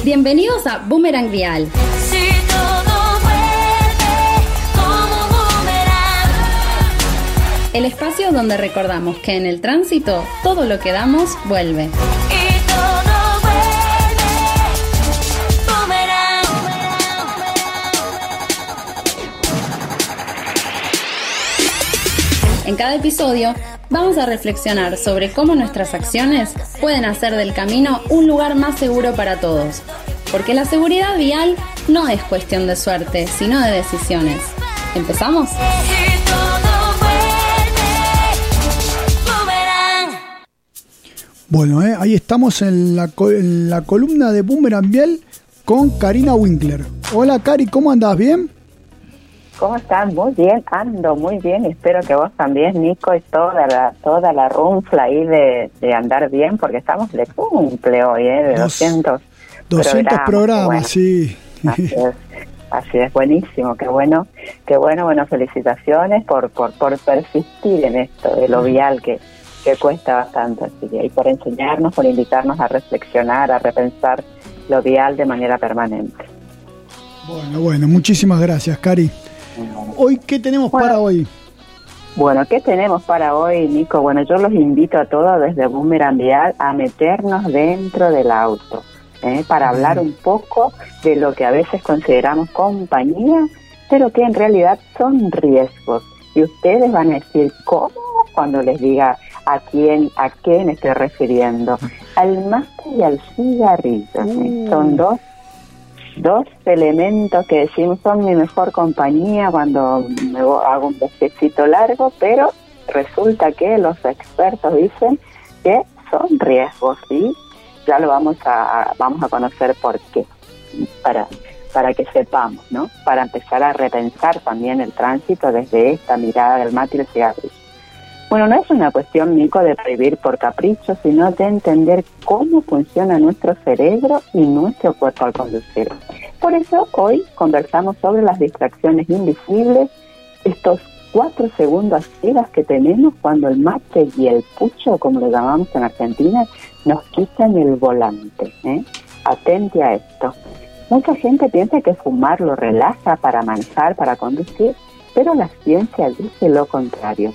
Bienvenidos a Boomerang Vial. Si todo vuelve como boomerang. El espacio donde recordamos que en el tránsito todo lo que damos vuelve. Y todo vuelve boomerang. En cada episodio vamos a reflexionar sobre cómo nuestras acciones pueden hacer del camino un lugar más seguro para todos. Porque la seguridad vial no es cuestión de suerte, sino de decisiones. ¿Empezamos? Si todo vuelve boomerang. Bueno, ahí estamos en la columna de Boomerang Vial con Karina Winkler. Hola Cari, ¿cómo andás? ¿Bien? ¿Cómo están? Muy bien, ando muy bien. Espero que vos también, Nico, y toda la runfla ahí de andar bien, porque estamos de cumple hoy, de 200 programas, bueno, sí. Así es, buenísimo, qué bueno, bueno, felicitaciones por persistir en esto de lo vial que cuesta bastante, así que, y por enseñarnos, por invitarnos a reflexionar, a repensar lo vial de manera permanente. Bueno, muchísimas gracias, Cari. Hoy, ¿qué tenemos para hoy? Bueno, ¿qué tenemos para hoy, Nico? Bueno, yo los invito a todos desde Boomerang Vial a meternos dentro del auto, para hablar un poco de lo que a veces consideramos compañía, pero que en realidad son riesgos. Y ustedes van a decir, ¿cómo? Cuando les diga a qué me estoy refiriendo. Al mate y al cigarrillo. Son dos elementos que decimos son mi mejor compañía cuando hago un viajecito largo, pero resulta que los expertos dicen que son riesgos y ya lo vamos a conocer por qué, para que sepamos, ¿no? Para empezar a repensar también el tránsito desde esta mirada del mate y el cigarrillo. Bueno, no es una cuestión, Nico, de prohibir por capricho, sino de entender cómo funciona nuestro cerebro y nuestro cuerpo al conducir. Por eso hoy conversamos sobre las distracciones invisibles, estos 4 segundos ciegas que tenemos cuando el mate y el pucho, como lo llamamos en Argentina, nos quitan el volante. Atente a esto. Mucha gente piensa que fumar lo relaja para manejar, para conducir, pero la ciencia dice lo contrario.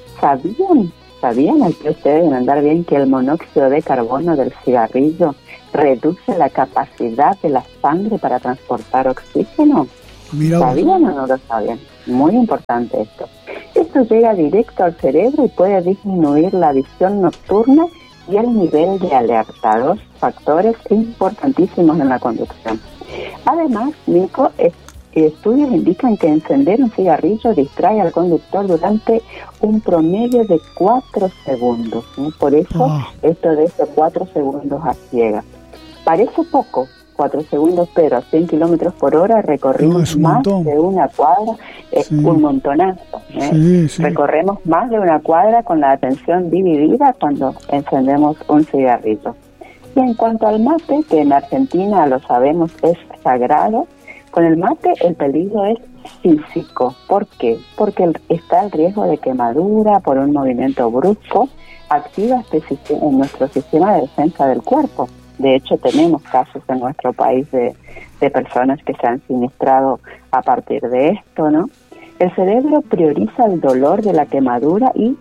¿Sabían al que ustedes deben andar bien que el monóxido de carbono del cigarrillo reduce la capacidad de la sangre para transportar oxígeno? ¿Sabían o no lo sabían? Muy importante esto. Esto llega directo al cerebro y puede disminuir la visión nocturna y el nivel de alerta, 2 factores importantísimos en la conducción. Además, Nico, estudios indican que encender un cigarrillo distrae al conductor durante un promedio de 4 segundos. Por eso, esto de esos 4 segundos a ciegas. Parece poco, 4 segundos, pero a 100 kilómetros por hora recorrimos más de una cuadra, es un montonazo. Sí. Recorremos más de una cuadra con la atención dividida cuando encendemos un cigarrillo. Y en cuanto al mate, que en Argentina lo sabemos es sagrado, con el mate el peligro es físico. ¿Por qué? Porque está el riesgo de quemadura por un movimiento brusco, activa en nuestro sistema de defensa del cuerpo. De hecho, tenemos casos en nuestro país de personas que se han siniestrado a partir de esto, ¿no? El cerebro prioriza el dolor de la quemadura y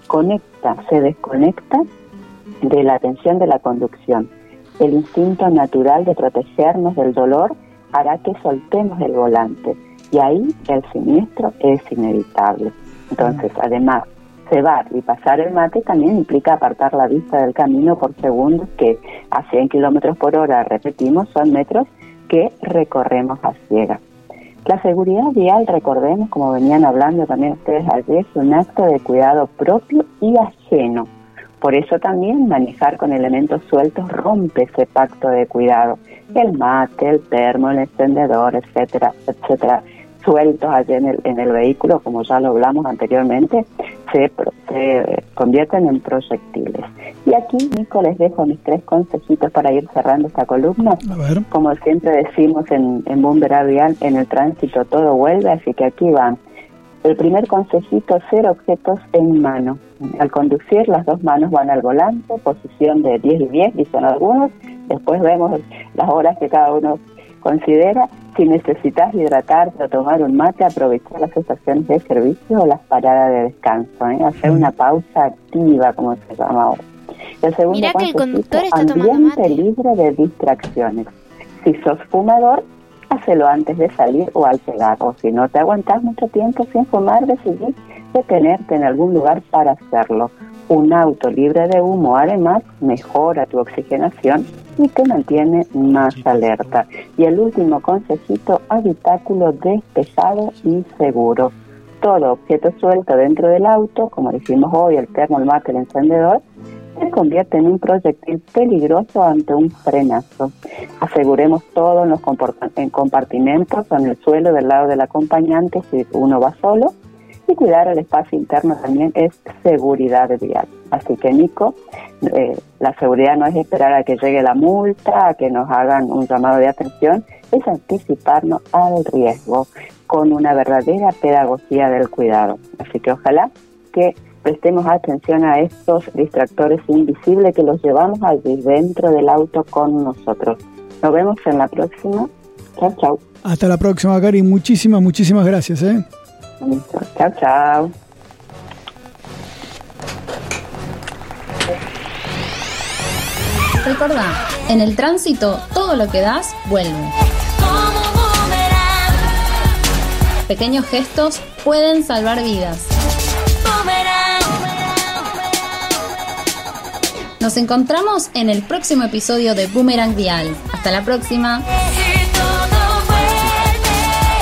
se desconecta de la atención de la conducción. El instinto natural de protegernos del dolor hará que soltemos el volante y ahí el siniestro es inevitable. Entonces, además, cebar y pasar el mate también implica apartar la vista del camino por segundos que a 100 kilómetros por hora, repetimos, son metros que recorremos a ciegas. La seguridad vial, recordemos, como venían hablando también ustedes ayer, es un acto de cuidado propio y ajeno. Por eso también manejar con elementos sueltos rompe ese pacto de cuidado. El mate, el termo, el encendedor, etcétera, sueltos allí en el vehículo, como ya lo hablamos anteriormente, se convierten en proyectiles. Y aquí, Nico, les dejo mis 3 consejitos para ir cerrando esta columna. A ver. Como siempre decimos en Boomerang Vial, en el tránsito todo vuelve, así que aquí van. El primer consejito, hacer objetos en mano. Al conducir, las dos manos van al volante, posición de 10 y 10, dicen algunos. Después vemos las horas que cada uno considera. Si necesitas hidratarte o tomar un mate, aprovechar las estaciones de servicio o las paradas de descanso. Hacer una pausa activa, como se llama ahora. El segundo Mirá que el consejito, conductor está tomando ambiente mate. libre de distracciones. Si sos fumador, hácelo antes de salir o al llegar. O si no te aguantás mucho tiempo sin fumar, decidí detenerte en algún lugar para hacerlo. Un auto libre de humo, además, mejora tu oxigenación y te mantiene más alerta. Y el último consejito, habitáculo despejado y seguro. Todo objeto suelto dentro del auto, como dijimos hoy, el termo, el mate, el encendedor, se convierte en un proyectil peligroso ante un frenazo. Aseguremos todo en los compartimentos o en el suelo del lado del acompañante si uno va solo, y cuidar el espacio interno también es seguridad vial. Así que, Nico, la seguridad no es esperar a que llegue la multa, a que nos hagan un llamado de atención, es anticiparnos al riesgo con una verdadera pedagogía del cuidado. Así que ojalá que prestemos atención a estos distractores invisibles que los llevamos allí dentro del auto con nosotros. Nos vemos en la próxima. Chao, chao. Hasta la próxima, Cari. Muchísimas gracias. Listo. Chao, chao. Recordá, en el tránsito todo lo que das vuelve. Como boomerang, Pequeños gestos pueden salvar vidas. boomerang. Nos encontramos en el próximo episodio de Boomerang Vial. Hasta la próxima. Si todo vuelve,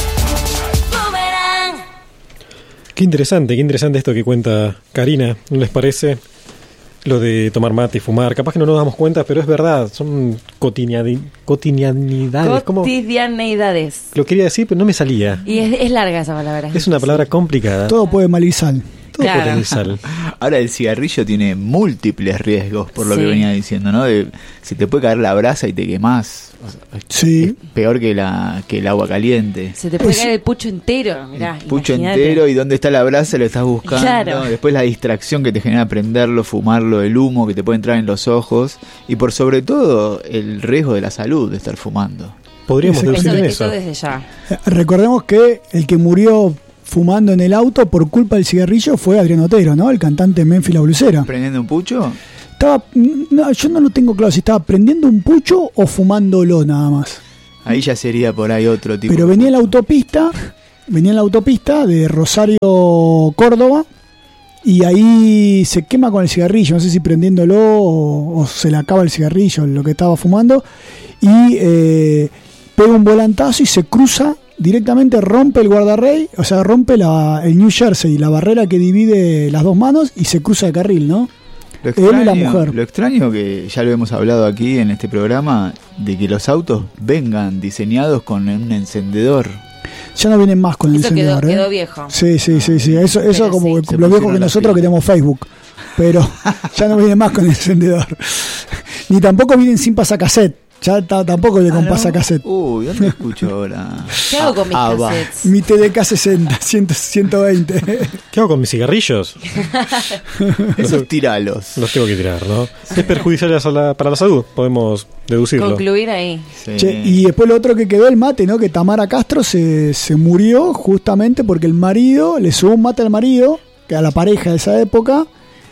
boomerang. Qué interesante esto que cuenta Karina, ¿no les parece? Lo de tomar mate y fumar, capaz que no nos damos cuenta, pero es verdad, son cotidianidades. ¿Cómo? Cotidianeidades. Lo quería decir, pero no me salía. Y es larga esa palabra. Es una palabra complicada. Todo puede mal y sal. Todo Claro. potencial. Ahora el cigarrillo tiene múltiples riesgos, por lo Sí. que venía diciendo, ¿no? Se te puede caer la brasa y te quemás. O sea, Sí. es peor que el agua caliente. Se te puede Es- caer el pucho entero. Mirá, El pucho imagínate. entero, y dónde está la brasa lo estás buscando. Claro. Después la distracción que te genera prenderlo, fumarlo, el humo que te puede entrar en los ojos. Y por sobre todo el riesgo de la salud de estar fumando. Podríamos Eso deducir en Eso eso. desde ya. Recordemos que el que murió fumando en el auto por culpa del cigarrillo fue Adrián Otero, ¿no? El cantante de Memphis La Blusera. ¿Prendiendo un pucho? Yo no lo tengo claro si estaba prendiendo un pucho o fumándolo nada más. Ahí ya sería por ahí otro tipo. Pero de venía en la pucho. autopista de Rosario, Córdoba, y ahí se quema con el cigarrillo, no sé si prendiéndolo o se le acaba el cigarrillo, lo que estaba fumando, y pega un volantazo y se cruza directamente, rompe el guardarrey, o sea, rompe el New Jersey, la barrera que divide las dos manos, y se cruza de carril, ¿no? Lo Él y la mujer. Lo extraño, que ya lo hemos hablado aquí en este programa, de que los autos vengan diseñados con un encendedor. Ya no vienen más con el Eso encendedor, quedó viejo. Sí. Eso Pero como sí. Se lo viejo pusieron que las nosotros que pilas. tenemos Facebook. Pero ya no viene más con el encendedor. Ni tampoco vienen sin pasacassette. Ya tampoco le con ¿no? pasacassette. Uy, ¿dónde escucho ahora? ¿Qué hago con mis va. cassettes? Mi TDK 60, 120. ¿Qué hago con mis cigarrillos? Esos tiralos. Los tengo que tirar, ¿no? Es perjudicial para la salud, podemos deducirlo. Concluir ahí. Sí. Che, y después lo otro que quedó, el mate, ¿no? Que Tamara Castro se murió justamente porque el marido, le subió un mate al marido, que a la pareja de esa época,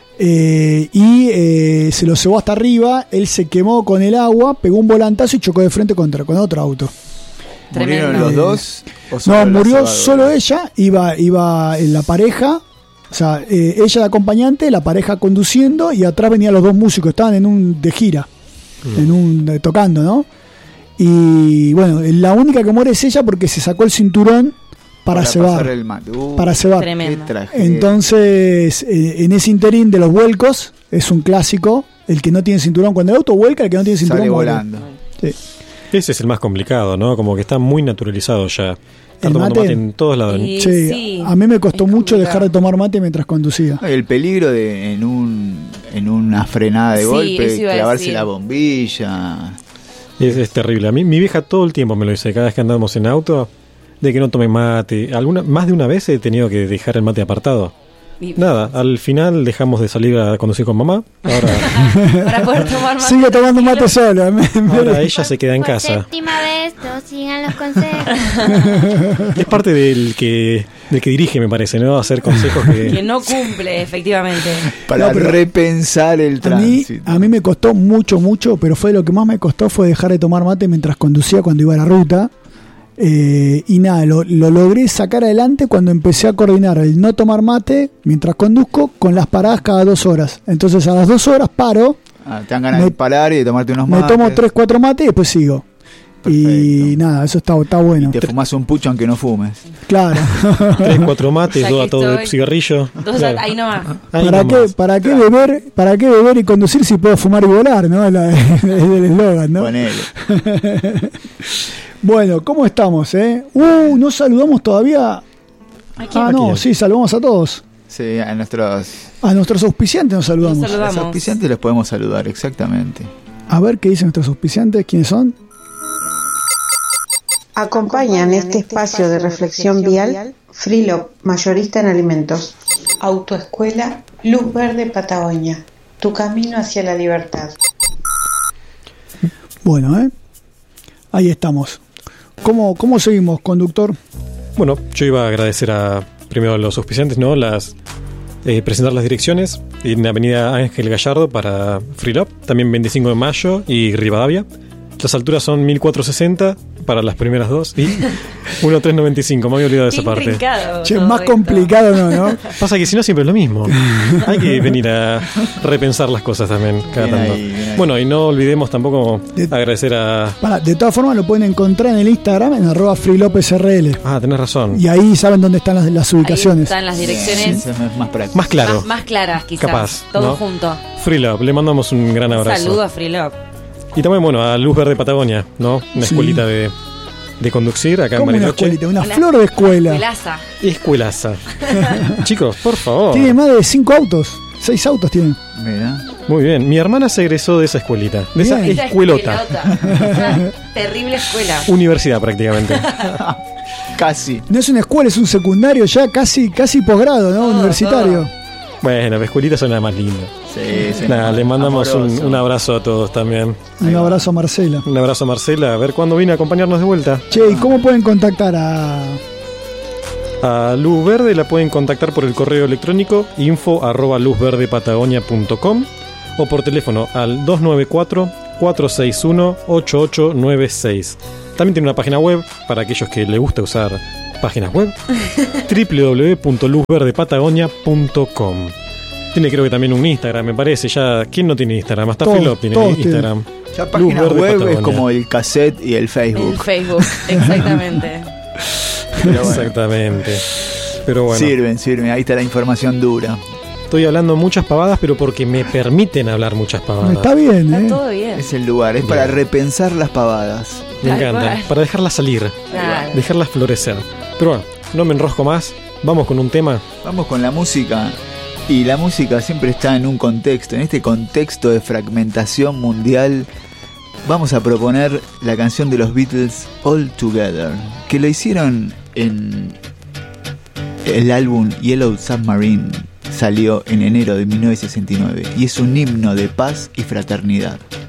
y se lo cebó hasta arriba, él se quemó con el agua, pegó un volantazo y chocó de frente con otro auto. ¿Murieron Tremendo. los dos? ¿o No, solo la murió cebadora? solo ella, iba en la pareja, o sea, ella de acompañante, la pareja conduciendo, y atrás venían los dos músicos, estaban de gira, tocando, ¿no? Y bueno, la única que muere es ella porque se sacó el cinturón para cebar. pasar el mate. Para cebar. Tremendo. Qué tragedia. Entonces, en ese interín de los vuelcos, es un clásico, el que no tiene cinturón, cuando el auto vuelca, el que no tiene cinturón Sale muere. volando. Sí. Ese es el más complicado, ¿no? Como que está muy naturalizado ya. Estar ¿El tomando mate? mate en todos lados. Y Sí, sí, a mí me costó es mucho complicado. dejar de tomar mate mientras conducía. El peligro de en una frenada de Sí, golpe, eso iba a clavarse decir. la bombilla. Es terrible. A mí, mi vieja todo el tiempo me lo dice. Cada vez que andamos en auto, de que no tome mate. Más de una vez he tenido que dejar el mate apartado. Y- Nada, al final dejamos de salir a conducir con mamá. Ahora, Para poder tomar mate. Sigue tomando mate solo. ahora ella se queda en Por casa. séptima vez, todos sigan los consejos. Es parte del que dirige, me parece, ¿no? Hacer consejos Que que... no cumple, efectivamente. Para No, pero repensar el A mí, tránsito. a mí me costó mucho, pero fue lo que más me costó fue dejar de tomar mate mientras conducía cuando iba a la ruta. Y nada, lo logré sacar adelante cuando empecé a coordinar el no tomar mate mientras conduzco con las paradas cada 2 horas. Entonces a las 2 horas paro, Te dan ganas me- de parar y de tomarte unos me mates. tomo 3-4 mates y después sigo. Y Perfecto. nada, eso está bueno. Te fumas un pucho aunque no fumes. Claro. 3, 4 mates, Ya 2 que atados de estoy. cigarrillo. Entonces, Claro. ahí nomás. Ahí ¿Para nomás. qué beber y conducir si puedo fumar y volar? ¿No? Es el eslogan, ¿no? Ponele. Bueno, ¿cómo estamos, no saludamos todavía. No, sí, saludamos a todos. Sí, a nuestros A nuestros auspiciantes nos saludamos. Nos saludamos. los auspiciantes los podemos saludar, exactamente. A ver qué dicen nuestros auspiciantes, quiénes son. Acompañan este espacio de reflexión vial Freelop, mayorista en alimentos. Autoescuela Luz Verde Patagonia, tu camino hacia la libertad. Bueno, ahí estamos. ¿Cómo seguimos, conductor? Bueno, yo iba a agradecer primero a los auspiciantes, ¿no? Presentar las direcciones en la avenida Ángel Gallardo para Freelop, también 25 de mayo y Rivadavia. Las alturas son 1460 para las primeras dos y 1395, me había olvidado de esa parte. Che, más complicado no. Pasa que si no siempre es lo mismo. Hay que venir a repensar las cosas también cada Bien tanto. ahí, bien ahí. Bueno, y no olvidemos tampoco agradecer a... De todas formas lo pueden encontrar en el Instagram en @freelopesrl. Ah, tenés razón. Y ahí saben dónde están las Ahí ubicaciones. están las direcciones Eso es más práctico. Más claro. más claras, quizás. Capaz, Todo ¿no? junto. Freelop, le mandamos un gran abrazo. Saludo a Freelop. Y también, bueno, a Luz Verde Patagonia, ¿no? Una Sí. escuelita de conducir acá en Como una Bariloche. escuelita, una flor de escuela. Escuelaza. Escuelaza. Chicos, por favor. Tiene más de 5 autos. 6 autos tienen. Mira. Muy bien. Mi hermana se egresó de esa escuelita. De esa Bien. escuelota. Una terrible escuela. Universidad prácticamente. Casi. No es una escuela, es un secundario ya casi posgrado, ¿no? Todo, Universitario. Bueno, las escuelitas son las más lindas. Sí, sí. Nada, le mandamos Amoroso. un abrazo a todos también. Un abrazo a Marcela. Un abrazo a Marcela, a ver cuándo viene a acompañarnos de vuelta. Che, ¿y cómo pueden contactar a...? A Luz Verde la pueden contactar por el correo electrónico info@luzverdepatagonia.com o por teléfono al 294-461-8896. También tiene una página web para aquellos que les gusta usar páginas web, www.luzverdepatagonia.com. Tiene creo que también un Instagram, me parece. Ya, ¿quién no tiene Instagram? Hasta Todos, Freelop tiene todos Instagram. Ya página Luz Verde web es Patagonia. como el cassette y el Facebook. El Facebook, exactamente. Pero bueno, Exactamente. Pero bueno, sirven. Ahí está la información dura. estoy hablando muchas pavadas, pero porque me permiten hablar muchas pavadas. Está bien, Está ¿eh? todo bien. Es el lugar, es para repensar las pavadas. Me Tal encanta. cual. Para dejarlas salir, Claro. dejarlas florecer. Pero bueno, no me enrosco más. Vamos con un tema. Vamos con la música. Y la música siempre está en un contexto. En este contexto de fragmentación mundial, vamos a proponer la canción de los Beatles All Together, que lo hicieron en el álbum Yellow Submarine. Salió en enero de 1969 y es un himno de paz y fraternidad.